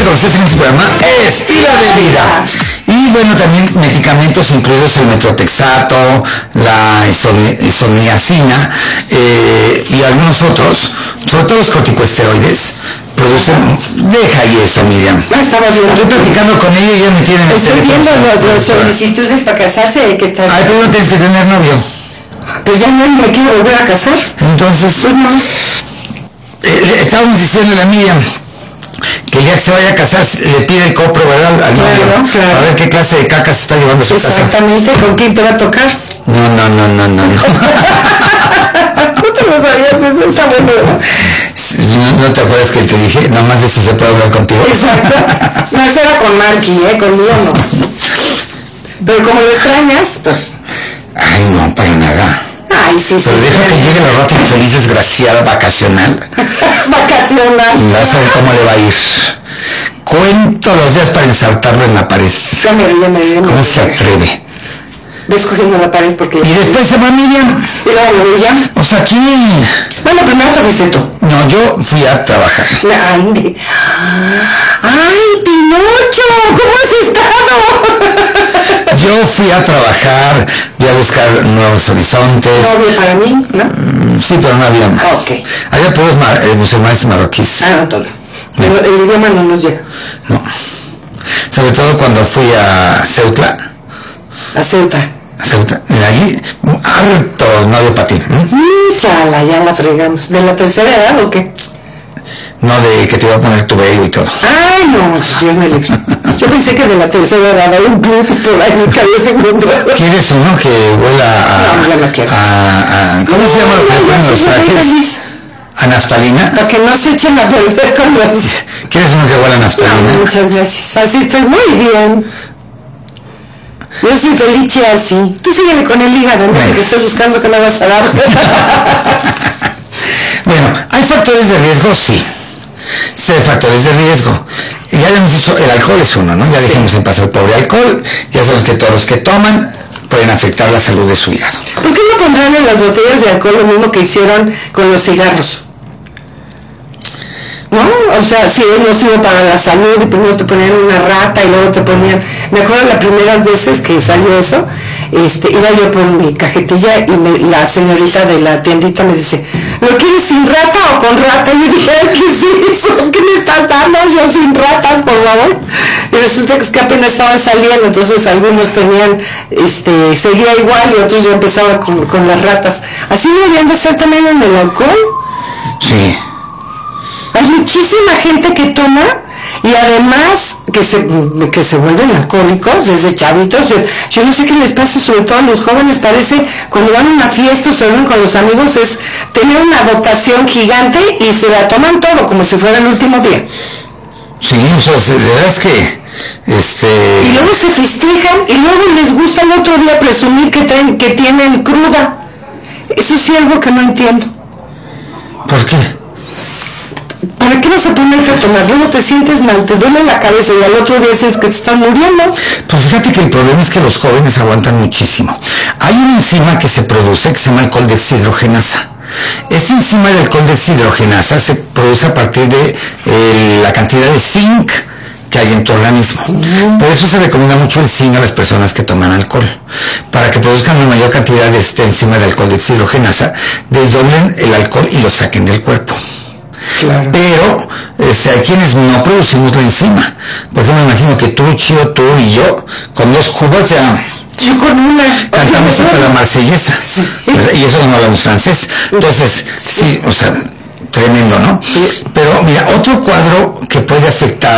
nuevamente con ustedes en este programa Estilo de Vida. Y bueno, también medicamentos incluidos el metrotexato, la isoniazina y algunos otros, sobre todo los corticosteroides, producen... Deja y eso, Miriam. Estaba bien. Estoy platicando con ella y ella me tiene... Estoy viendo las solicitudes para casarse, hay que estar... Ay, pero no tienes que tener novio. Pues ya no me quiero volver a casar. Entonces, Pues no. estábamos diciendo a la Miriam que el día que se vaya a casar le pide el copro, ¿verdad? Al novio. Claro. A ver qué clase de caca se está llevando a su casa. Exactamente, ¿con quién te va a tocar? No. No te lo sabías, eso está bueno. ¿No te acuerdas que te dije? Nada más de eso se puede hablar contigo. Exacto. No, eso era con Marky, conmigo no. Pero como lo extrañas, pues... Ay, no, para nada. Ay, sí. Pero deja que llegue la rata feliz desgraciada vacacional. Vacacional. Y vas a ver cómo le va a ir. Cuento los días para ensartarlo en la pared. Ya me ríe. ¿Cómo se atreve? Ves cogiendo la pared porque... Y después se va Miriam. Y luego me voy ya. O sea, aquí... Bueno, primero te fuiste tú. No, yo fui a trabajar. ¡Ay, Pinocho! ¿Cómo has estado? Yo fui a trabajar, fui a buscar nuevos horizontes. No había para mí, ¿no? Sí, pero no había más. Ok. Había puros musulmanes y marroquíes. No todo. Pero el idioma no nos llega. No. Sobre todo cuando fui a Ceutla. A Ceuta. Ahí, harto no había patín. Chala, ya la fregamos. ¿De la tercera edad o qué? No, de que te iba a poner tu velo y todo. Ay, no, Dios me libre. Yo pensé que de la tercera edad hay un club por ahí que había encontrado. ¿Quieres uno que huela No, yo no quiero. ¿Cómo se llama lo que le ponen los trajes? ¿A naftalina? Para que no se echen a perder con los... ¿Quieres uno que huela a naftalina? No, muchas gracias. Así estoy muy bien. Yo soy feliz así. Tú síguele con el hígado, no sé que estoy buscando que me vas a dar. Bueno, ¿hay factores de riesgo? Sí. Sí, hay factores de riesgo. Ya le hemos dicho, el alcohol es uno, ¿no? Ya dijimos en paso el pobre alcohol. Ya sabemos que todos los que toman pueden afectar la salud de su hígado. ¿Por qué no pondrán en las botellas de alcohol lo mismo que hicieron con los cigarros? ¿No? O sea, si es nocivo para la salud y primero te ponían una rata y luego te ponían... Me acuerdo las primeras veces que salió eso, iba yo por mi cajetilla y la señorita de la tiendita me dice, ¿lo quieres sin rata o con rata? Y yo dije, ay, ¿qué es eso? ¿Qué me estás dando? Yo sin ratas, por favor. Y resulta que es que apenas estaban saliendo, entonces algunos tenían, seguía igual y otros ya empezaban con las ratas. ¿Así deberían de ser también en el alcohol? Sí. Hay muchísima gente que toma y además que se vuelven alcohólicos desde chavitos. Yo no sé qué les pasa, sobre todo a los jóvenes, parece cuando van a una fiesta o se reúnen con los amigos es tener una dotación gigante y se la toman todo como si fuera el último día. Sí, o sea, de verdad es que... Y luego se festejan y luego les gusta el otro día presumir que tienen cruda. Eso sí es algo que no entiendo. ¿Por qué? ¿Para qué vas a ponerte a tomar? Luego te sientes mal, te duele la cabeza y al otro día sientes que te están muriendo. Pues fíjate que el problema es que los jóvenes aguantan muchísimo. Hay una enzima que se produce que se llama alcohol deshidrogenasa. Esta enzima del alcohol deshidrogenasa se produce a partir de la cantidad de zinc que hay en tu organismo. Por eso se recomienda mucho el zinc a las personas que toman alcohol. Para que produzcan una mayor cantidad de esta enzima de alcohol deshidrogenasa, desdoblen el alcohol y lo saquen del cuerpo. Claro. Pero hay quienes no producimos la enzima. Por ejemplo, me imagino que tú, Chio, tú y yo, con 2 cubas ya... Yo con una... Cantamos hasta la marsellesa. Sí. Y eso no hablamos francés. Entonces, sí, o sea, tremendo, ¿no? Sí. Pero mira, otro cuadro que puede afectar